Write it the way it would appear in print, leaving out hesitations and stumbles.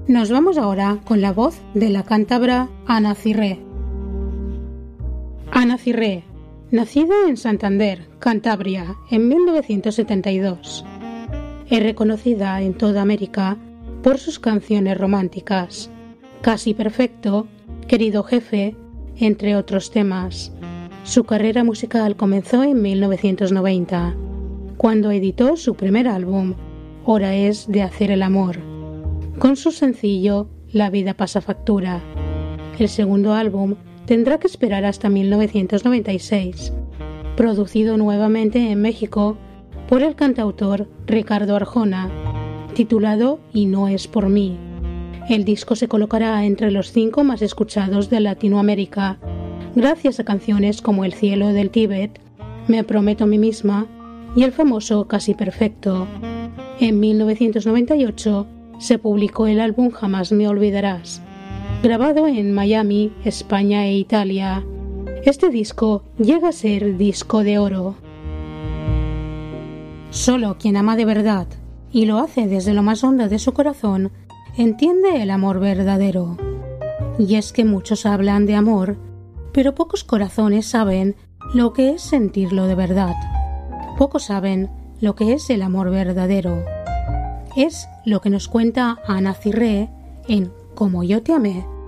Nos vamos ahora con la voz de la cántabra Ana Cirré. Ana Cirré, nacida en Santander, Cantabria, en 1972. Es reconocida en toda América por sus canciones románticas, Casi Perfecto, Querido Jefe, entre otros temas. Su carrera musical comenzó en 1990, cuando editó su primer álbum, Hora es de hacer el amor, con su sencillo La vida pasa factura. El segundo álbum tendrá que esperar hasta 1996, producido nuevamente en México por el cantautor Ricardo Arjona, titulado Y no es por mí. El disco se colocará entre los 5 más escuchados de Latinoamérica, gracias a canciones como El cielo del Tíbet, Me prometo a mí misma y el famoso Casi Perfecto. En 1998 se publicó el álbum Jamás me olvidarás, grabado en Miami, España e Italia. Este disco llega a ser disco de oro. Solo quien ama de verdad, y lo hace desde lo más hondo de su corazón, entiende el amor verdadero. Y es que muchos hablan de amor, pero pocos corazones saben lo que es sentirlo de verdad. Pocos saben lo que es el amor verdadero. Es lo que nos cuenta Ana Cirré en Como yo te amé.